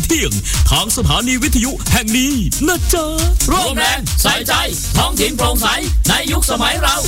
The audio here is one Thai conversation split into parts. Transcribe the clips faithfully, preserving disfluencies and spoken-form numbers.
เที่ยงทางสถานีวิทยุแห่งนี้นะจ๊ะร่วมแรงใส่ใจท้องถิ่นโปร่งใสในยุคสมัยเรา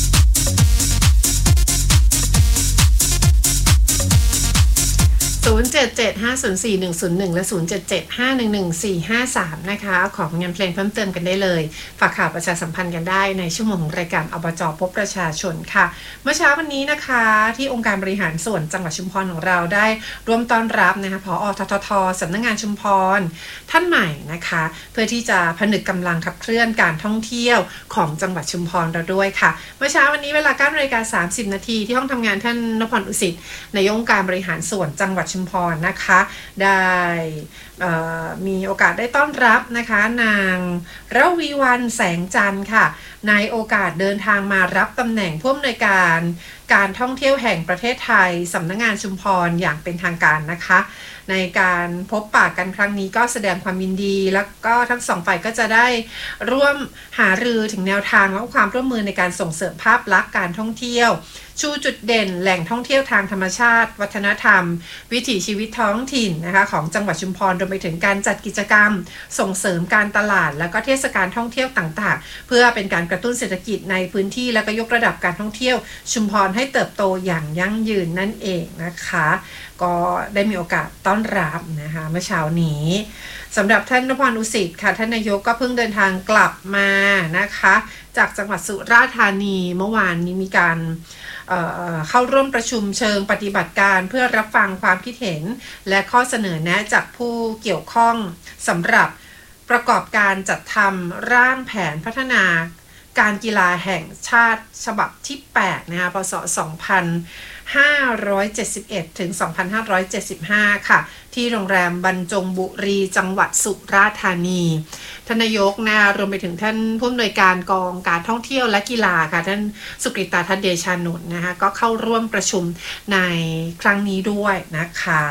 ศูนย์ เจ็ด เจ็ด ห้า ศูนย์ สี่ หนึ่ง ศูนย์ หนึ่งและศูนย์ เจ็ด เจ็ด ห้า หนึ่ง หนึ่ง สี่ ห้า สามนะคะของงานเพลงเพิ่มเติมกันได้เลยฝากข่าวประชาสัมพันธ์กันได้ในชั่วโมงของรายการอบจ.พบประชาชนค่ะเมื่อเช้าวันนี้นะคะที่องค์การบริหารส่วนจังหวัดชุมพรของเราได้ร่วมต้อนรับนะคะผอ.ททท.สำนักงานชุมพรท่านใหม่นะคะเพื่อที่จะผนึกกำลังขับเคลื่อนการท่องเที่ยวของจังหวัดชุมพรเราด้วยค่ะเมื่อเช้าวันนี้เวลา เก้านาฬิกาสามสิบนาทีที่ห้องทำงานท่านนพพร อุสิตนายกองค์การบริหารส่วนจังหวัดชุมพรนะคะได้มีโอกาสได้ต้อนรับนะคะนางระวีวรรณแสงจันทร์ค่ะในโอกาสเดินทางมารับตำแหน่งผู้อำนวยการการท่องเที่ยวแห่งประเทศไทยสำนักงานชุมพรอย่างเป็นทางการนะคะในการพบปะกันครั้งนี้ก็แสดงความยินดีแล้วก็ทั้งสองฝ่ายก็จะได้ร่วมหารือถึงแนวทางและความร่วมมือในการส่งเสริมภาพลักษณ์การท่องเที่ยวชูจุดเด่นแหล่งท่องเที่ยวทางธรรมชาติวัฒนธรรมวิถีชีวิตท้องถิ่นนะคะของจังหวัดชุมพรรวมไปถึงการจัดกิจกรรมส่งเสริมการตลาดและก็เทศกาลท่องเที่ยวต่างๆเพื่อเป็นการกระตุ้นเศรษฐกิจในพื้นที่และก็ยกระดับการท่องเที่ยวชุมพรให้เติบโตอย่างยั่งยืนนั่นเองนะคะก็ได้มีโอกาสต้อนรับนะคะเมื่อเช้านี้สำหรับท่านนพพร อุสิตค่ะท่านนายกก็เพิ่งเดินทางกลับมานะคะจากจังหวัดสุราษฎร์ธานีเมื่อวานนี้มีการเอ่อเข้าร่วมประชุมเชิงปฏิบัติการเพื่อรับฟังความคิดเห็นและข้อเสนอแนะจากผู้เกี่ยวข้องสำหรับประกอบการจัดทำร่างแผนพัฒนาการกีฬาแห่งชาติฉบับที่แปดนะคะพ.ศ. สองพันห้าร้อยเจ็ดสิบเอ็ด ถึง สองพันห้าร้อยเจ็ดสิบห้า ค่ะที่โรงแรมบรรจงบุรีจังหวัดสุราษฎร์ธานีท่านนายกนะรวมไปถึงท่านผู้อำนวยการกองการท่องเที่ยวและกีฬาค่ะท่านสุกฤตา ทัศน์เดชานนท์นะคะก็เข้าร่วมประชุมในครั้งนี้ด้วยนะคะ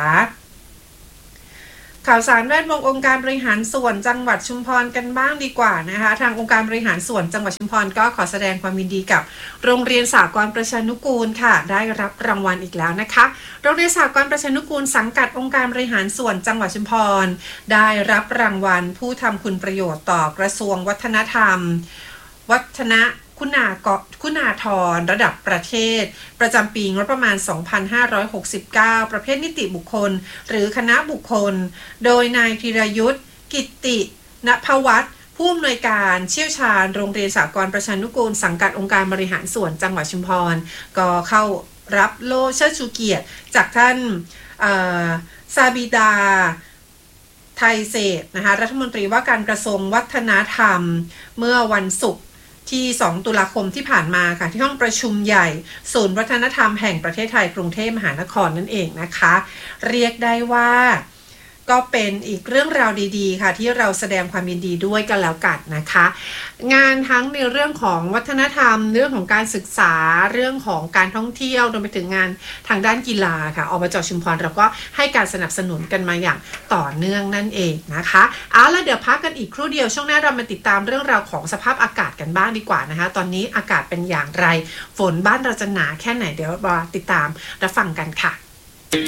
ข่าวสารแวดวงองค์การบริหารส่วนจังหวัดชุมพรกันบ้างดีกว่านะคะทางองค์การบริหารส่วนจังหวัดชุมพรก็ขอแสดงความยินดีกับโรงเรียนสหกรณ์ประชานุกูลค่ะได้รับรางวัลอีกแล้วนะคะโรงเรียนสหกรณ์ประชานุกูลสังกัดองค์การบริหารส่วนจังหวัดชุมพรได้รับรางวัลผู้ทำคุณประโยชน์ต่อกระทรวงวัฒนธรรมวัฒนคุณากคุณาธรระดับประเทศประจำปีงบประมาณ สองพันห้าร้อยหกสิบเก้า ประเภทนิติบุคคลหรือคณะบุคคลโดยนายธีรยุทธกิตติณภวัฒน์ผู้อำนวยการเชี่ยวชาญโรงเรียนสหกรณ์ประชานุกูลสังกัดองค์การบริหารส่วนจังหวัดชุมพรก็เข้ารับโล่เชิดชูเกียรติจากท่านซาบิดาไทยเศรษฐ์นะคะรัฐมนตรีว่าการกระทรวงวัฒนธรรมเมื่อวันศุกร์ที่สองตุลาคมที่ผ่านมาค่ะที่ห้องประชุมใหญ่ศูนย์วัฒนธรรมแห่งประเทศไทยกรุงเทพมหานครนั่นเองนะคะเรียกได้ว่าก็เป็นอีกเรื่องราวดีๆค่ะที่เราแสดงความยินดีด้วยกันแล้วกันนะคะงานทั้งในเรื่องของวัฒนธรรมเรื่องของการศึกษาเรื่องของการท่องเที่ยวรวมไปถึงงานทางด้านกีฬาค่ะอบจ.ชุมพรเราก็ให้การสนับสนุนกันมาอย่างต่อเนื่องนั่นเองนะคะเอาล่ะเดี๋ยวพักกันอีกครู่เดียวช่วงหน้าเรามาติดตามเรื่องราวของสภาพอากาศกันบ้างดีกว่านะคะตอนนี้อากาศเป็นอย่างไรฝนบ้านเราจะหนาแค่ไหนเดี๋ยวมาติดตามรับฟังกันค่ะ